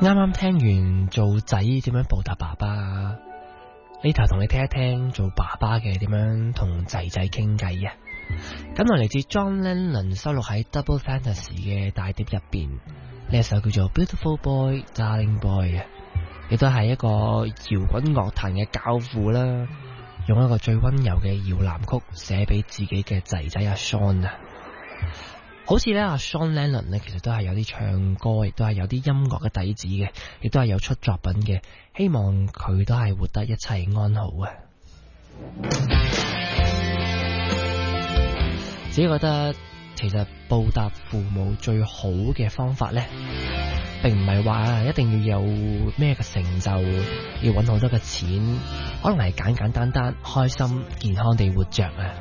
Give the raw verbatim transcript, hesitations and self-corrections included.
啱啱聽完做仔點樣報答爸爸，呢頭同你聽一聽做爸爸嘅點樣同仔仔傾偈啊！咁我嚟自 John Lennon 收錄喺 Double Fantasy 嘅大碟入邊，呢一首叫做 Beautiful Boy Darling Boy 啊，亦都係一個搖滾樂壇嘅教父啦，用一個最溫柔嘅搖籃曲寫俾自己嘅仔仔阿 Sean 啊。好似咧阿 Sean Lennon 咧，其實都係有啲唱歌，亦都係有啲音樂嘅底子嘅，亦都係有出作品嘅。希望佢都係活得一切安好啊！自己覺得其實報答父母最好嘅方法咧，並唔係話一定要有咩嘅成就，要搵好多嘅錢，可能係簡簡單單、開心、健康地活着啊！